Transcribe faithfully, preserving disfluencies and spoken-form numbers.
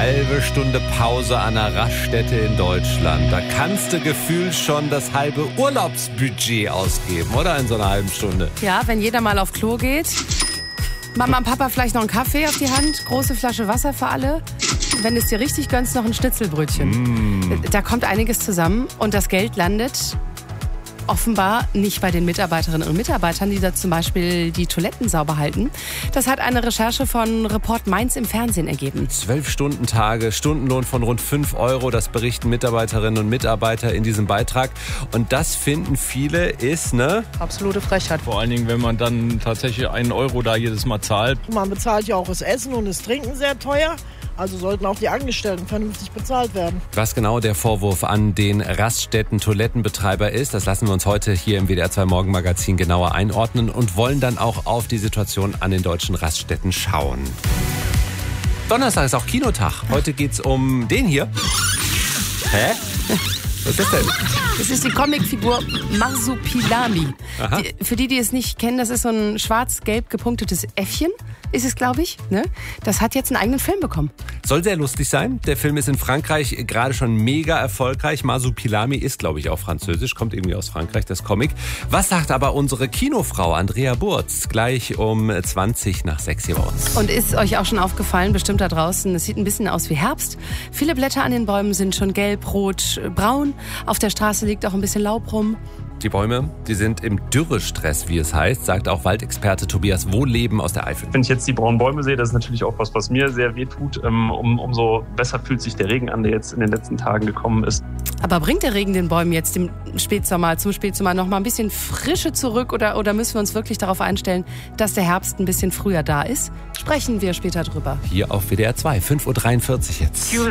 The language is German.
Halbe Stunde Pause an einer Raststätte in Deutschland. Da kannst du gefühlt schon das halbe Urlaubsbudget ausgeben, oder? In so einer halben Stunde. Ja, wenn jeder mal auf Klo geht. Mama und Papa vielleicht noch einen Kaffee auf die Hand, große Flasche Wasser für alle. Wenn es dir richtig gönnst, noch ein Schnitzelbrötchen. Mm. Da kommt einiges zusammen und das Geld landet offenbar nicht bei den Mitarbeiterinnen und Mitarbeitern, die da zum Beispiel die Toiletten sauber halten. Das hat eine Recherche von Report Mainz im Fernsehen ergeben. Zwölf Stunden Tage, Stundenlohn von rund fünf Euro, das berichten Mitarbeiterinnen und Mitarbeiter in diesem Beitrag. Und das finden viele ist, ne? Absolute Frechheit. Vor allen Dingen, wenn man dann tatsächlich einen Euro da jedes Mal zahlt. Man bezahlt ja auch das Essen und das Trinken sehr teuer. Also sollten auch die Angestellten vernünftig bezahlt werden. Was genau der Vorwurf an den Raststätten-Toilettenbetreiber ist, das lassen wir uns heute hier im W D R zwei Morgenmagazin genauer einordnen und wollen dann auch auf die Situation an den deutschen Raststätten schauen. Donnerstag ist auch Kinotag. Heute geht's um den hier. Hä? Was ist das denn? Das ist die Comicfigur Marsupilami. Die, für die, die es nicht kennen, das ist so ein schwarz-gelb gepunktetes Äffchen, ist es, glaube ich. Ne? Das hat jetzt einen eigenen Film bekommen. Soll sehr lustig sein. Der Film ist in Frankreich gerade schon mega erfolgreich. Marsupilami ist, glaube ich, auch französisch, kommt irgendwie aus Frankreich, das Comic. Was sagt aber unsere Kinofrau Andrea Burz? Gleich um zwanzig nach sechs hier bei uns. Und ist euch auch schon aufgefallen, bestimmt da draußen, es sieht ein bisschen aus wie Herbst. Viele Blätter an den Bäumen sind schon gelb, rot, braun. Auf der Straße liegt auch ein bisschen Laub rum. Die Bäume, die sind im Dürrestress, wie es heißt, sagt auch Waldexperte Tobias Wohleben aus der Eifel. Wenn ich jetzt die braunen Bäume sehe, das ist natürlich auch was, was mir sehr weh tut. Um, umso besser fühlt sich der Regen an, der jetzt in den letzten Tagen gekommen ist. Aber bringt der Regen den Bäumen jetzt im Spätsommer, zum Spätsommer noch mal ein bisschen Frische zurück oder, oder müssen wir uns wirklich darauf einstellen, dass der Herbst ein bisschen früher da ist? Sprechen wir später drüber. Hier auf W D R zwei, fünf Uhr dreiundvierzig jetzt.